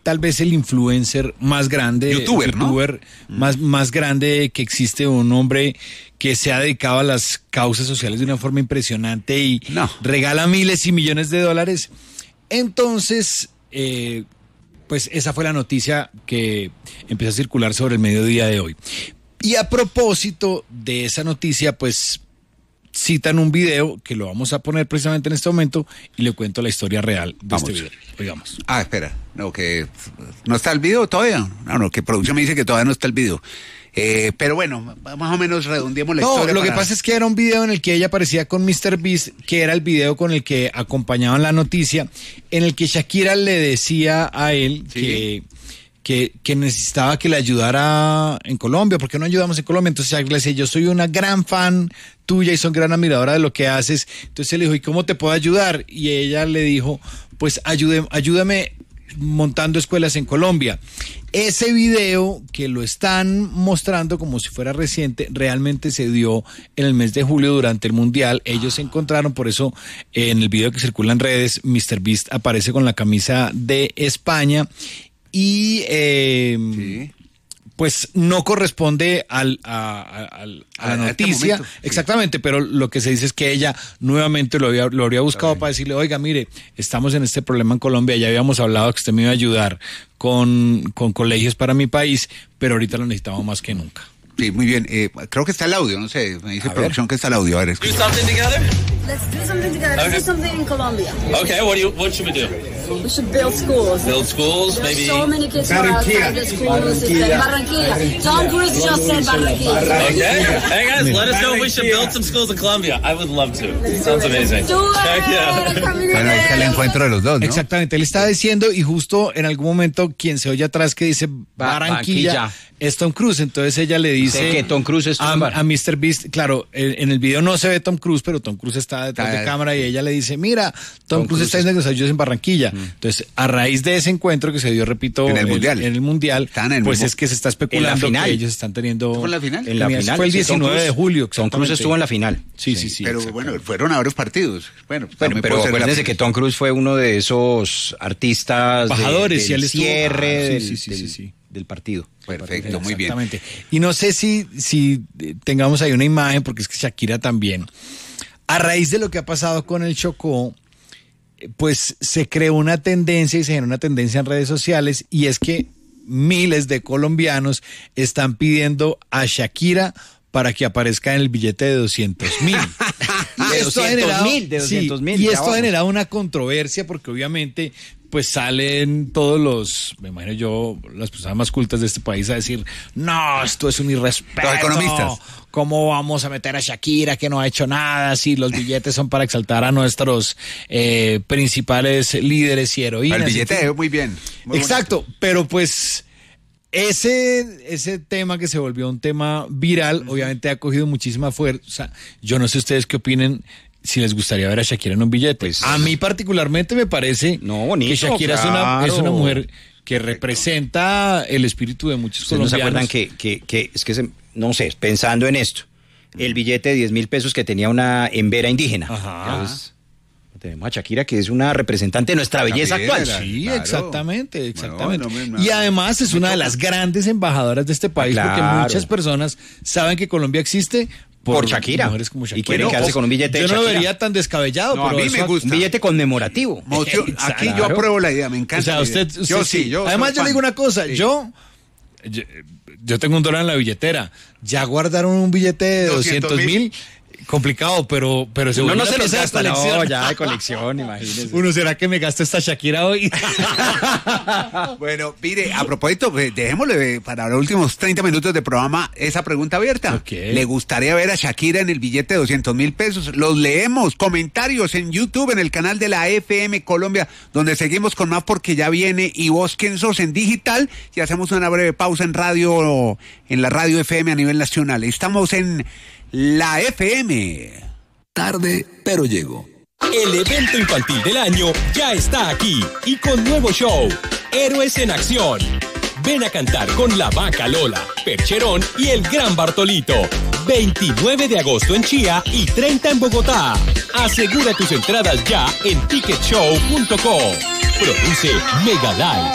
tal vez el influencer más grande, youtuber, ¿no? más grande que existe, un hombre que se ha dedicado a las causas sociales de una forma impresionante y regala miles y millones de dólares. Entonces, pues esa fue la noticia que empezó a circular sobre el mediodía de hoy. Y a propósito de esa noticia, pues citan un video que lo vamos a poner precisamente en este momento y le cuento la historia real de este video. Oigamos. Espera, que no está el video todavía. No, que producción me dice que todavía no está el video. Pero bueno, más o menos redondeemos la historia. Lo que pasa es que era un video en el que ella aparecía con MrBeast, que era el video con el que acompañaban la noticia, en el que Shakira le decía a él que necesitaba que le ayudara en Colombia. ¿Por qué no ayudamos en Colombia? Entonces Shakira le decía, yo soy una gran fan tuya y soy gran admiradora de lo que haces. Entonces él le dijo, ¿y cómo te puedo ayudar? Y ella le dijo, pues ayúdame montando escuelas en Colombia. Ese video que lo están mostrando como si fuera reciente, realmente se dio en el mes de julio durante el Mundial. Ellos se encontraron, por eso en el video que circula en redes, MrBeast aparece con la camisa de España y pues no corresponde a la noticia. Exactamente, pero lo que se dice es que ella nuevamente lo habría buscado para decirle, oiga, mire, estamos en este problema en Colombia, ya habíamos hablado que usted me iba a ayudar con colegios para mi país, pero ahorita lo necesitamos más que nunca. Sí, muy bien. Creo que está el audio, no sé, me dice producción que está el audio. A ver, do something together? Let's do something together. Let's do something in Colombia. Okay, what should we do? We should build schools. Build schools, There's maybe. so many kids who are outside the school system. Barranquilla. Tom Cruise just said Barranquilla. Okay. Hey guys, let us know if we should build some schools in Colombia. I would love to. Sounds amazing. Heck yeah. Bueno, ahí está el encuentro de los dos, ¿no? Exactamente, él estaba diciendo, y justo en algún momento quien se oye atrás que dice Barranquilla es Tom Cruise. Entonces ella le dice que Tom Cruise es a MrBeast, claro, en el video no se ve Tom Cruise, pero Tom Cruise está detrás de cámara y ella le dice, mira, Tom Cruise está diciendo que ellos en Barranquilla. Entonces, a raíz de ese encuentro que se dio, repito, en el Mundial, pues es que se está especulando que ellos están teniendo... ¿Fue en la final? En la final. Fue el 19 de julio. Tom Cruise estuvo en la final. Sí. Pero bueno, fueron a varios partidos. Bueno, pero acuérdense que Tom Cruise fue uno de esos artistas embajadores del y cierre sí. del partido. Perfecto, muy bien. Exactamente. Y no sé si tengamos ahí una imagen, porque es que Shakira también, a raíz de lo que ha pasado con el Chocó, pues se creó una tendencia y se generó una tendencia en redes sociales, y es que miles de colombianos están pidiendo a Shakira para que aparezca en el billete de 200,000. De 200,000. Y esto ha generado una controversia porque obviamente pues salen todos los, me imagino yo, las personas más cultas de este país a decir, no, esto es un irrespeto. Los economistas. ¿Cómo vamos a meter a Shakira que no ha hecho nada si los billetes son para exaltar a nuestros principales líderes y heroínas? El billete, muy bien. Muy exacto, bonito. Pero pues... Ese tema que se volvió un tema viral, obviamente ha cogido muchísima fuerza. Yo no sé ustedes qué opinen, si les gustaría ver a Shakira en un billete. Pues, a mí particularmente me parece bonito, que Shakira es una mujer que representa el espíritu de muchos colombianos. ¿No se acuerdan que es que no sé, pensando en esto, el billete de 10,000 pesos que tenía una hembera indígena? Ajá. Tenemos a Shakira, que es una representante de nuestra belleza actual. Sí, claro. Exactamente. No, y además es una de las grandes embajadoras de este país, porque muchas personas saben que Colombia existe por Shakira. Mujeres como Shakira. Y quieren quedarse con un billete de Shakira. Yo no lo vería tan descabellado, pero a mí me gusta. Un billete conmemorativo. Aquí yo apruebo la idea, me encanta. O sea, usted sí. Además, yo le digo una cosa, yo tengo $1 en la billetera. Ya guardaron un billete de 200,000. Complicado, pero seguro no se lo gasta, colección. No, ya de colección, imagínese. Uno, ¿será que me gasto esta Shakira hoy? Bueno, mire, a propósito, dejémosle para los últimos 30 minutos de programa esa pregunta abierta. Okay. ¿Le gustaría ver a Shakira en el billete de 200,000 pesos? Los leemos, comentarios en YouTube, en el canal de la FM Colombia, donde seguimos con más porque ya viene Y Vos Quién Sos en digital, y hacemos una breve pausa en la radio FM a nivel nacional. Estamos en la FM. Tarde, pero llego. El evento infantil del año ya está aquí y con nuevo show, Héroes en Acción. Ven a cantar con la Vaca Lola, Percherón y el Gran Bartolito. 29 de agosto en Chía y 30 en Bogotá. Asegura tus entradas ya en ticketshow.co. Produce Megalive.